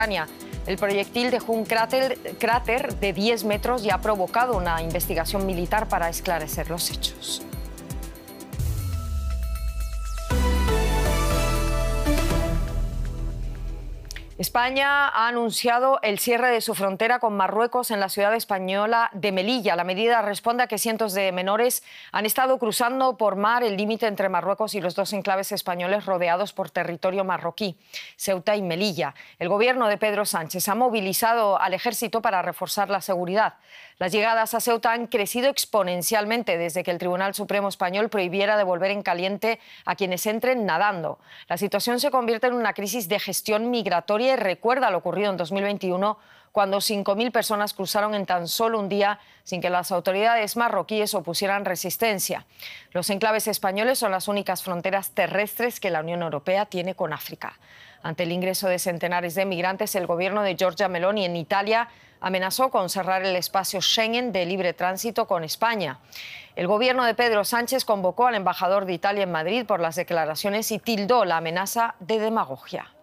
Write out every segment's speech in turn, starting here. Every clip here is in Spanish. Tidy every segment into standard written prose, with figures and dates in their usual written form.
Ucrania. El proyectil dejó un cráter de 10 metros y ha provocado una investigación militar para esclarecer los hechos. España ha anunciado el cierre de su frontera con Marruecos en la ciudad española de Melilla. La medida responde a que cientos de menores han estado cruzando por mar el límite entre Marruecos y los dos enclaves españoles rodeados por territorio marroquí, Ceuta y Melilla. El gobierno de Pedro Sánchez ha movilizado al ejército para reforzar la seguridad. Las llegadas a Ceuta han crecido exponencialmente desde que el Tribunal Supremo español prohibiera devolver en caliente a quienes entren nadando. La situación se convierte en una crisis de gestión migratoria y recuerda lo ocurrido en 2021, cuando 5.000 personas cruzaron en tan solo un día sin que las autoridades marroquíes opusieran resistencia. Los enclaves españoles son las únicas fronteras terrestres que la Unión Europea tiene con África. Ante el ingreso de centenares de migrantes, el gobierno de Giorgia Meloni en Italia amenazó con cerrar el espacio Schengen de libre tránsito con España. El gobierno de Pedro Sánchez convocó al embajador de Italia en Madrid por las declaraciones y tildó la amenaza de demagogia.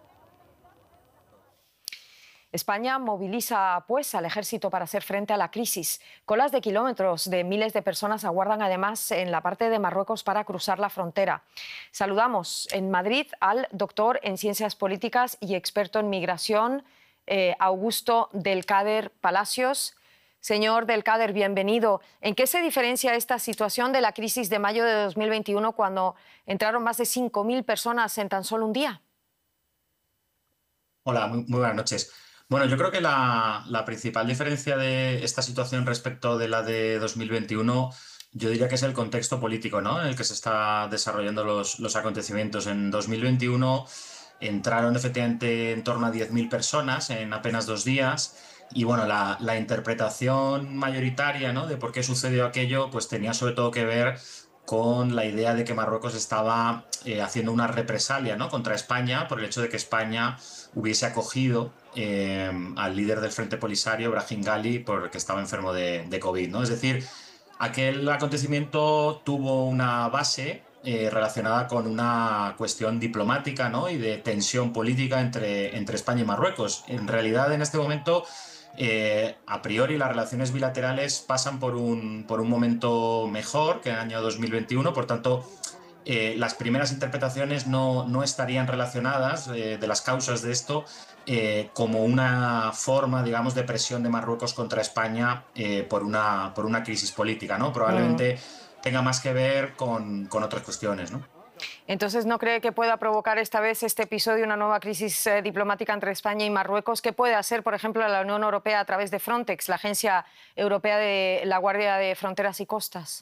España moviliza, pues, al ejército para hacer frente a la crisis. Colas de kilómetros de miles de personas aguardan además en la parte de Marruecos para cruzar la frontera. Saludamos en Madrid al doctor en Ciencias Políticas y experto en migración, Augusto Del-Kader Palacios. Señor Del-Kader, bienvenido. ¿En qué se diferencia esta situación de la crisis de mayo de 2021, cuando entraron más de 5.000 personas en tan solo un día? Hola, muy buenas noches. Bueno, yo creo que la principal diferencia de esta situación respecto de la de 2021, yo diría que es el contexto político, ¿no?, en el que se está desarrollando los acontecimientos. En 2021 entraron efectivamente en torno a 10.000 personas en apenas 2 días. Y bueno, la interpretación mayoritaria, ¿no?, de por qué sucedió aquello, pues tenía sobre todo que ver con la idea de que Marruecos estaba haciendo una represalia, ¿no?, contra España, por el hecho de que España hubiese acogido al líder del Frente Polisario, Brahim Ghali, porque estaba enfermo de COVID, ¿no? Es decir, aquel acontecimiento tuvo una base relacionada con una cuestión diplomática, ¿no?, y de tensión política entre España y Marruecos. En realidad, en este momento, a priori, las relaciones bilaterales pasan por un momento mejor que el año 2021, por tanto, las primeras interpretaciones no estarían relacionadas de las causas de esto como una forma, digamos, de presión de Marruecos contra España por una crisis política, ¿no? Probablemente tenga más que ver con otras cuestiones, ¿no? Entonces, ¿no cree que pueda provocar esta vez este episodio una nueva crisis diplomática entre España y Marruecos? ¿Qué puede hacer, por ejemplo, la Unión Europea a través de Frontex, la Agencia Europea de la Guardia de Fronteras y Costas?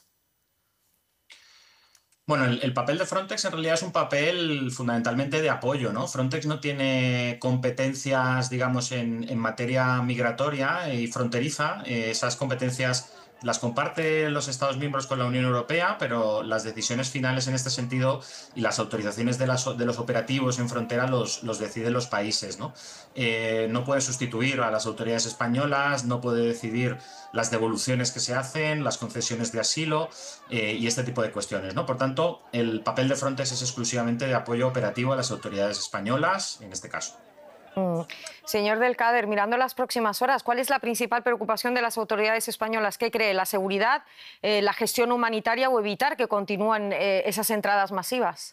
Bueno, el papel de Frontex en realidad es un papel fundamentalmente de apoyo, ¿no? Frontex no tiene competencias, digamos, en materia migratoria y fronteriza. Esas competencias las comparte los Estados miembros con la Unión Europea, pero las decisiones finales en este sentido y las autorizaciones de los operativos en frontera los deciden los países, ¿no? No puede sustituir a las autoridades españolas, no puede decidir las devoluciones que se hacen, las concesiones de asilo y este tipo de cuestiones, ¿no? Por tanto, el papel de Frontex es exclusivamente de apoyo operativo a las autoridades españolas, en este caso. Señor Del-Kader, mirando las próximas horas, ¿cuál es la principal preocupación de las autoridades españolas? ¿Qué cree? ¿La seguridad, la gestión humanitaria o evitar que continúen esas entradas masivas?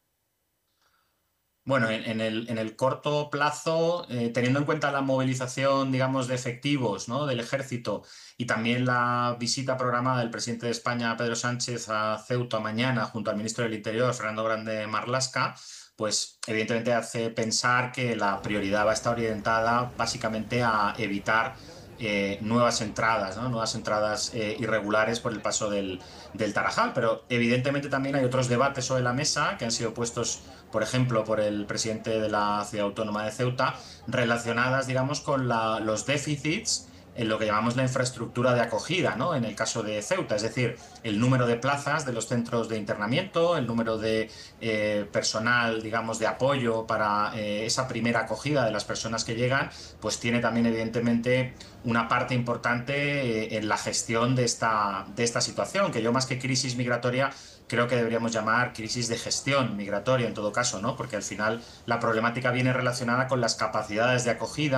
Bueno, en el corto plazo, teniendo en cuenta la movilización, digamos, de efectivos, ¿no?, del ejército, y también la visita programada del presidente de España, Pedro Sánchez, a Ceuta mañana, junto al ministro del Interior, Fernando Grande Marlaska, pues evidentemente hace pensar que la prioridad va a estar orientada básicamente a evitar nuevas entradas, ¿no?, nuevas entradas irregulares por el paso del Tarajal. Pero evidentemente también hay otros debates sobre la mesa que han sido puestos, por ejemplo, por el presidente de la Ciudad Autónoma de Ceuta, relacionadas, digamos, con los déficits en lo que llamamos la infraestructura de acogida, ¿no? En el caso de Ceuta, es decir, el número de plazas de los centros de internamiento, el número de personal, digamos, de apoyo para esa primera acogida de las personas que llegan, pues tiene también evidentemente una parte importante en la gestión de esta situación, que yo más que crisis migratoria creo que deberíamos llamar crisis de gestión migratoria en todo caso, ¿no? Porque al final la problemática viene relacionada con las capacidades de acogida